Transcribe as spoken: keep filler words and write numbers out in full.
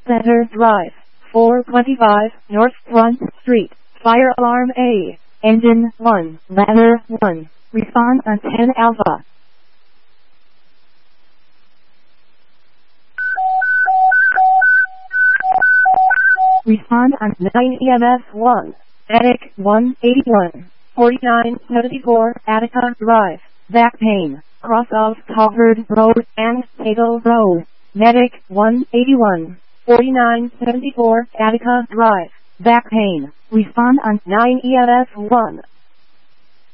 Center Drive, four twenty-five North Front Street. Fire alarm A. Engine one. Ladder one. Respond on ten Alpha. Respond on nine E M S one. Attic one eighty-one. forty-nine seventy-four Attica Drive. Back pain. Cross of Covered Road and Tato Road. Medic one eighty-one. forty-nine seventy-four Attica Drive. Back pain. Respond on nine E M S one.